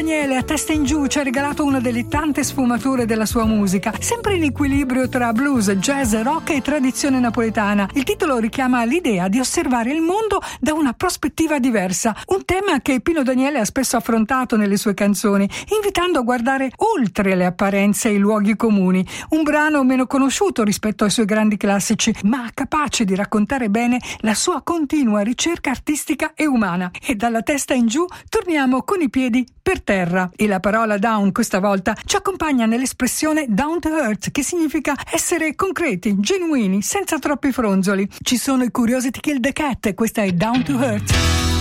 Daniele a testa in giù ci ha regalato una delle tante sfumature della sua musica, sempre in equilibrio tra blues, jazz, rock e tradizione napoletana. Il titolo richiama l'idea di osservare il mondo da una prospettiva diversa, un tema che Pino Daniele ha spesso affrontato nelle sue canzoni, invitando a guardare oltre le apparenze e i luoghi comuni. Un brano meno conosciuto rispetto ai suoi grandi classici, ma capace di raccontare bene la sua continua ricerca artistica e umana. E dalla testa in giù torniamo con i piedi per terra, e la parola down questa volta ci accompagna nell'espressione down to earth, che significa essere concreti, genuini, senza troppi fronzoli. Ci sono i Curiosity Kill the Cat, questa è Down to Earth.